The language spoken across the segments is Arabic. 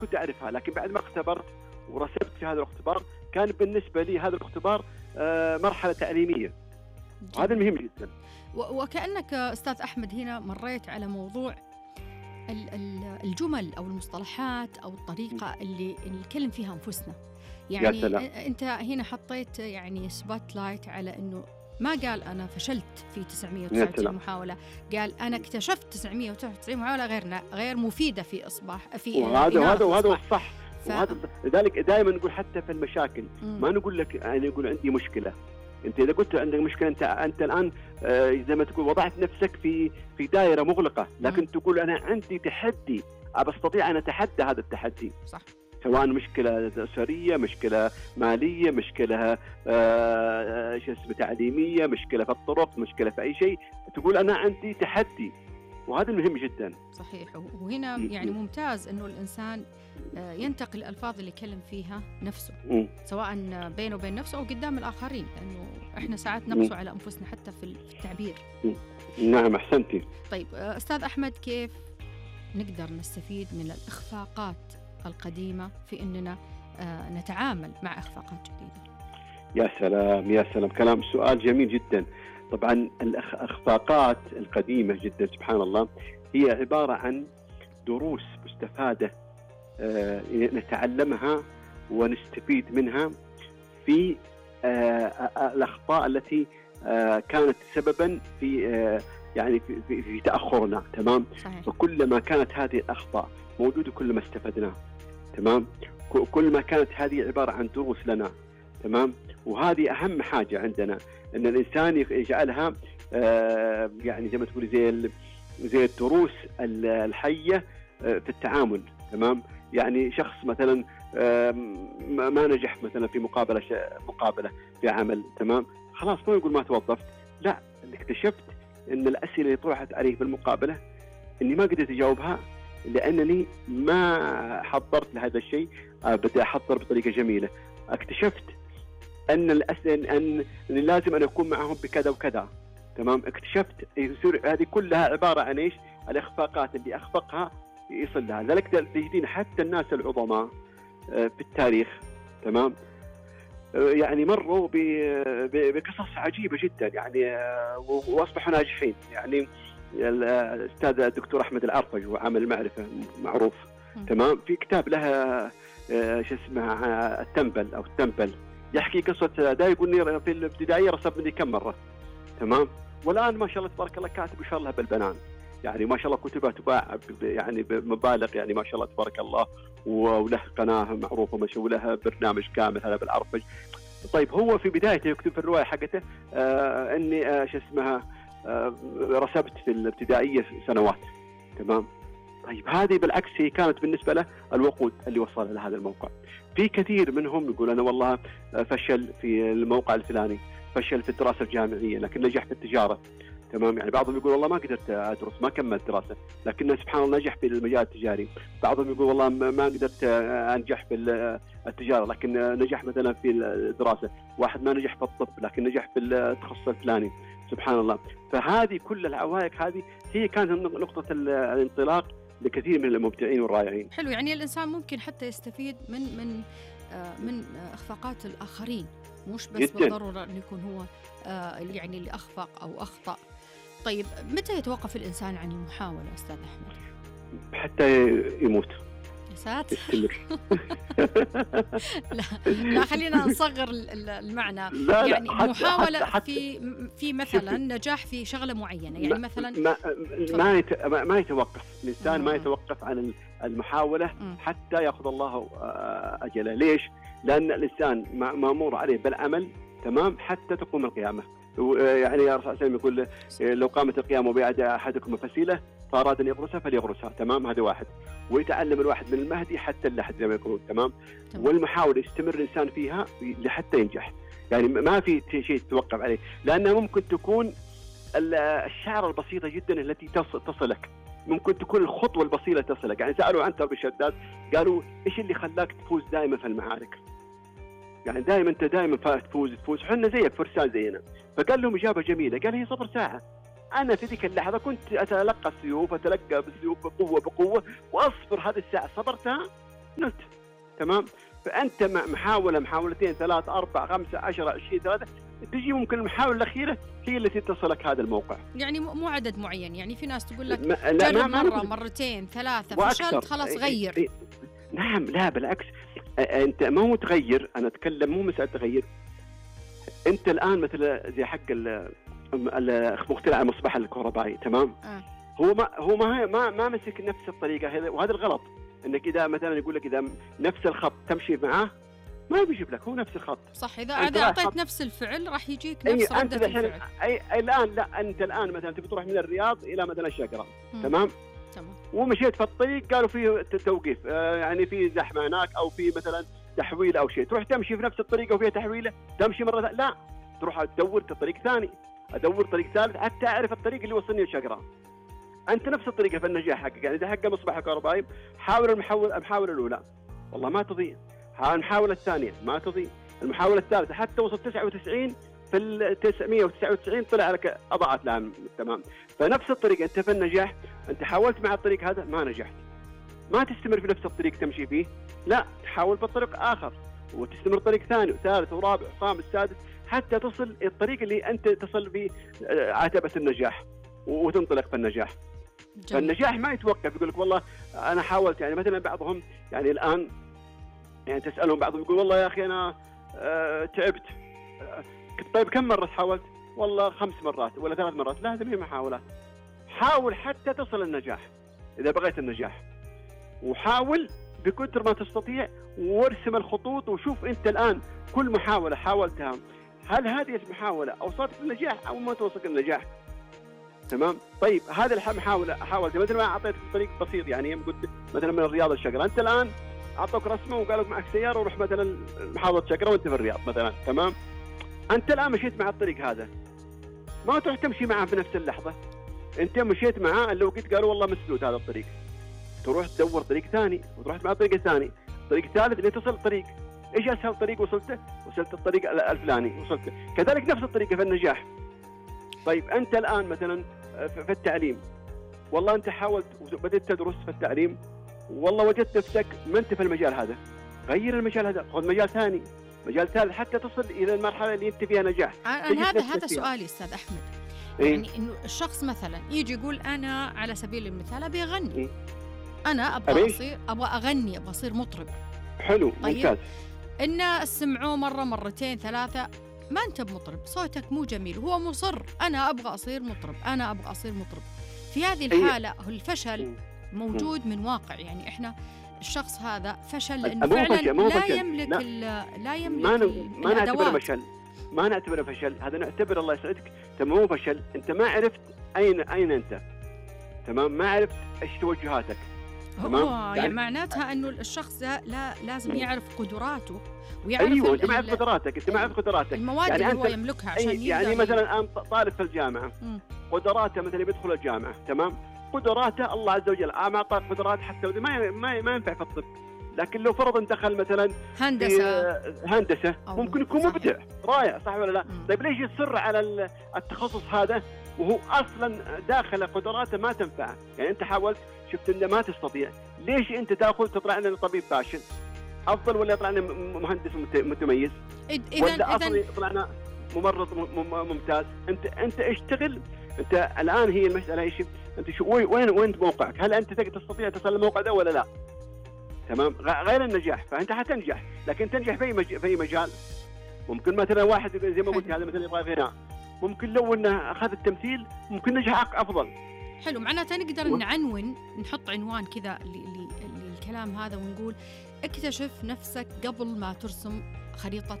كنت أعرفها، لكن بعد ما اختبرت ورسبت في هذا الاختبار كان بالنسبة لي هذا الاختبار مرحلة تعليمية، وهذا المهم جدا. وكأنك أستاذ أحمد هنا مريت على موضوع الجمل أو المصطلحات أو الطريقة اللي نتكلم فيها أنفسنا. يعني أنت هنا حطيت يعني سبوت لايت على أنه ما قال أنا فشلت في 999 محاولة، قال أنا اكتشفت 999 محاولة غير مفيدة في إصباح في وهذا الصح. لذلك دائما نقول حتى في المشاكل ما نقول لك أنا أقول عندي مشكلة. أنت إذا قلت عندك مشكلة أنت الآن زي ما تقول وضعت نفسك في دائرة مغلقة، لكن تقول أنا عندي تحدي أستطيع أن أتحدى هذا التحدي. صح. سواء مشكلة أسرية، مشكلة مالية، مشكلة تعليمية، مشكلة في الطرق، مشكلة في أي شيء، تقول أنا عندي تحدي، وهذا مهم جدا. صحيح. وهنا يعني ممتاز أنه الإنسان ينتقل الألفاظ اللي يكلم فيها نفسه، سواء بينه وبين نفسه أو قدام الآخرين، لأنه إحنا ساعات نقسو على أنفسنا حتى في التعبير. نعم أحسنتي. طيب أستاذ أحمد، كيف نقدر نستفيد من الإخفاقات القديمة في أننا نتعامل مع إخفاقات جديدة؟ يا سلام يا سلام، كلام سؤال جميل جدا. طبعا الإخفاقات القديمة جدا سبحان الله هي عبارة عن دروس مستفادة نتعلمها ونستفيد منها في الأخطاء التي كانت سببا في يعني في تأخرنا. تمام. صحيح. فكلما كانت هذه الأخطاء موجودة كلما استفدنا. تمام. كل ما كانت هذه عبارة عن دروس لنا. تمام. وهذه أهم حاجة عندنا، أن الإنسان يجعلها يعني زي ما تقول زي الدروس الحية في التعامل. تمام. يعني شخص مثلا ما نجح مثلا في مقابلة في عمل، تمام، خلاص ما يقول ما توظفت، لا، اكتشفت أن الأسئلة اللي طرحت عليه في المقابلة إني ما قدرت أجاوبها لأنني ما حضرت لهذا الشيء. بدأ أحضر بطريقة جميلة. اكتشفت أن الأسئلة أن لازم أن أكون معهم بكذا وكذا. تمام. اكتشفت هذه كلها عبارة عن إيش؟ الإخفاقات اللي أخفقها يصل لها. ذلك تجدين حتى الناس العظماء في التاريخ، تمام، يعني مروا بقصص عجيبة جدا يعني وأصبحوا ناجحين. يعني الأستاذ الدكتور أحمد العرفج وعامل معرفة معروف، تمام، في كتاب لها شو اسمه التنبل يحكي قصة دا يقول في الابتدائية رسب مني كم مرة. تمام. والآن ما شاء الله تبارك الله كاتب إن شاء الله بالبنان، يعني ما شاء الله كتبها تباع يعني بمبالغ، يعني ما شاء الله تبارك الله، وله قناة معروفة مشهورة ولها برنامج كامل هذا بالعرفج. طيب هو في بدايته يكتب في الرواية حقته أني شو اسمها رسبت في الابتدائية سنوات. تمام. طيب هذه بالعكس هي كانت بالنسبة له الوقود اللي وصل لهذا الموقع. في كثير منهم يقول أنا والله فشل في الموقع الفلاني، فشل في الدراسة الجامعية لكن نجح في التجارة. تمام. يعني بعضهم يقول والله ما قدرت أدرس، ما كملت دراسة، لكنه سبحان الله نجح في المجال التجاري. بعضهم يقول والله ما قدرت أنجح في التجارة لكن نجح مثلا في الدراسة. واحد ما نجح في الطب لكن نجح في التخصص الفلاني. سبحان الله. فهذه كل العوائق هذه هي كانت نقطة الانطلاق لكثير من المبدعين والرائعين. حلو. يعني الإنسان ممكن حتى يستفيد من إخفاقات الآخرين، مش بس بالضرورة أن يكون هو يعني اللي أخفق أو أخطأ. طيب متى يتوقف الإنسان عن المحاولة أستاذ أحمد؟ حتى يموت. يا ساتر. لا خلينا نصغر المعنى. لا يعني لا محاولة في مثلا نجاح في شغلة معينة، يعني مثلا ما يتوقف الإنسان، ما يتوقف عن المحاولة حتى يأخذ الله أجله. ليش؟ لأن الإنسان مأمور عليه بالعمل، تمام، حتى تقوم القيامة. يعني الرسول صلى الله عليه وسلم يقول لو قامت القيامة وبعد أحدكم فسيلة فأراد أن يغرسها فليغرسها. تمام. هذا واحد. ويتعلم الواحد من المهدي حتى اللحد زي ما يقولون. تمام. والمحاولة يستمر الإنسان فيها لحتى ينجح. يعني ما في شيء تتوقف عليه، لأنها ممكن تكون الشعرة البسيطة جدا التي تصلك، ممكن تكون الخطوة البسيطة تصلك. يعني سألوا عن تربية الشداد قالوا إيش اللي خلاك تفوز دائما في المعارك؟ يعني أنت دائما تفوز، حنا زيك فرسان زينا. فقال لهم إجابة جميلة، قال هي صبر ساعة. أنا في ذيك اللحظة كنت أتلقى السيوف، أتلقى بالسيوف بقوة وأصبر هذه الساعة، صبرتها نلت. تمام. فانت محاولتين 3 4 5 10 20 3 تجي ممكن المحاولة الأخيرة هي التي تصلك هذا الموقع. يعني مو عدد معين، يعني في ناس تقول لك جرب مرة مرتين 3 فشلت خلاص غير. نعم، لا بالعكس، أنت ما هو تغير، أنا أتكلم مو مسألة تغير. أنت الآن مثل زي حق مخترع المصباح الكهربائي، تمام؟ هو ما مسك نفس الطريقة، وهذا الغلط. انك اذا مثلا يقول لك اذا نفس الخط تمشي معاه ما بيجيب لك، هو نفس الخط. صح، اذا اعطيت نفس الفعل راح يجيك نفس ردة الفعل. الان لا، انت الان مثلا تبي تروح من الرياض الى مثلا الشقرة، تمام، ومشيت في الطريق قالوا فيه توقيف، يعني في زحمه هناك او في مثلا تحويل او شيء، تروح تمشي في نفس الطريقه وفيها تحويله، تمشي مره لا، تروح ادور طريق ثاني، ادور طريق ثالث حتى اعرف الطريق اللي وصلني للشقرة. أنت نفس الطريقة في النجاح حقك، يعني إذا حق مصباح الكهربائي حاول المحاولة الأولى والله ما تضيع، حاول المحاولة الثانية ما تضيع، المحاولة الثالثة حتى وصل 99 في 999 طلع لك أضاعت لها. تمام. فنفس الطريقة أنت في النجاح، أنت حاولت مع الطريق هذا ما نجحت، ما تستمر في نفس الطريق تمشي فيه، لا، تحاول بالطريق آخر وتستمر طريق ثاني وثالث ورابع وخامس سادس حتى تصل الطريق اللي أنت تصل فيه عتبة النجاح وتنطلق في النجاح. فالنجاح ما يتوقف يقول لك والله أنا حاولت، يعني مثلا بعضهم يعني الآن يعني تسألهم بعضهم يقول والله يا أخي أنا تعبت، طيب كم مرة حاولت؟ والله 5 مرات ولا 3 مرات. لازم هي محاولات، حاول حتى تصل النجاح إذا بغيت النجاح، وحاول بقدر ما تستطيع وارسم الخطوط وشوف أنت الآن كل محاولة حاولتها هل هذه المحاولة أوصلت للنجاح أو ما توصلك للنجاح. تمام. طيب هذا المحاولة حاولت مثل ما أعطيتك طريق بسيط، يعني قلت مثلا من الرياض الشقرة، أنت الآن أعطوك رسمة وقالوا معك سيارة وروح مثلا محافظة الشقرة وأنت في الرياض مثلا، تمام. أنت الآن مشيت مع الطريق هذا، ما تروح تمشي معه في نفس اللحظة، أنت مشيت معاه لو قلت قالوا والله مسدود هذا الطريق، تروح تدور طريق ثاني وتروح مع الطريق الثاني، طريق ثالث اللي تصل الطريق. إيش أسهل طريق وصلت الطريق الفلاني وصلت. كذلك نفس الطريقة في النجاح. طيب أنت الآن مثلا في التعليم، والله أنت حاولت وبدأت تدرس في التعليم والله وجدت نفسك ما أنت في المجال هذا، غير المجال هذا، خذ مجال ثاني، مجال ثالث حتى تصل إلى المرحلة اللي أنت فيها نجاح. هذا سؤالي أستاذ أحمد. يعني إنه الشخص مثلا يجي يقول أنا على سبيل المثال أبي أغني، أنا أبغى أغني، أبغى أصير مطرب. حلو، طيب ممتاز. إنه سمعوه مرة مرتين 3 ما أنت بمطرب، صوتك مو جميل، هو مصر أنا أبغى أصير مطرب، أنا أبغى أصير مطرب. في هذه الحالة الفشل موجود من واقع، يعني إحنا الشخص هذا فشل لأنه فعلا لا يملك ما نعتبره فشل، ما نعتبره فشل، هذا نعتبر الله يسعدك مو فشل، أنت ما عرفت أين أنت، تمام، ما عرفت إيش توجهاتك. هو يعني معناتها انه الشخص لازم يعرف قدراته ويعرف ايوه انت ما عرفت قدراتك، انت ما عرفت قدراتك، المواد يعني اللي هو يملكها عشان يعني مثلا الان طالب في الجامعه قدراته مثلا بيدخل الجامعه، تمام، قدراته الله عز وجل ما اعطاك قدرات حتى ما ينفع في الطب، لكن لو فرض دخل مثلا هندسه ممكن يكون مبدع رائع، صح ولا لا؟ طيب ليش يصر على التخصص هذا وهو اصلا داخل قدراته ما تنفع؟ يعني انت حاولت شفت انه ما تستطيع، ليش انت تطلع لنا طبيب فاشل افضل ولا يطلع لنا مهندس متميز؟ ولا اصلا يطلع لنا ممرض ممتاز؟ انت اشتغل، انت الان هي المساله ايش؟ انت وين موقعك؟ هل انت تستطيع تصل للموقع ده ولا لا؟ تمام، غير النجاح، فانت حتنجح، لكن تنجح في اي مجال. ممكن مثلا واحد زي ما قلت هذا مثلا يبغى غناء، ممكن لو انه اخذ التمثيل ممكن نجح افضل. حلو، معناته نقدر نحط عنوان كذا للكلام هذا ونقول اكتشف نفسك قبل ما ترسم خريطة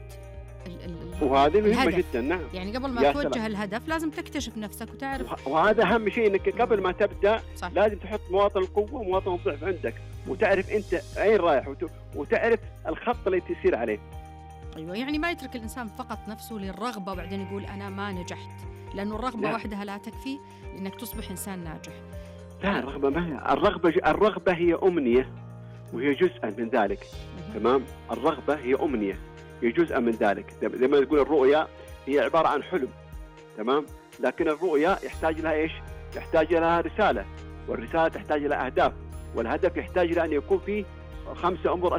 وهذه مهمة جدا. نعم، يعني قبل ما توجه الهدف لازم تكتشف نفسك وتعرف، وهذا أهم شيء، إنك قبل ما تبدأ صح. لازم تحط مواطن القوة ومواطن الضعف عندك، وتعرف أنت أين رايح وتعرف الخط اللي تسير عليه. أيوة، يعني ما يترك الإنسان فقط نفسه للرغبة وبعدين يقول أنا ما نجحت، لأنه الرغبة وحدها لا تكفي لأنك تصبح إنسان ناجح. لا، الرغبة ما هي الرغبة هي أمنية وهي جزءا من ذلك. تمام، الرغبة هي أمنية هي جزءا من ذلك، زي ما تقول الرؤيا هي عبارة عن حلم، تمام، لكن الرؤيا يحتاج لها إيش؟ يحتاج لها رسالة، والرسالة تحتاج لها أهداف، والهدف يحتاج إلى أن يكون فيه 5 أمور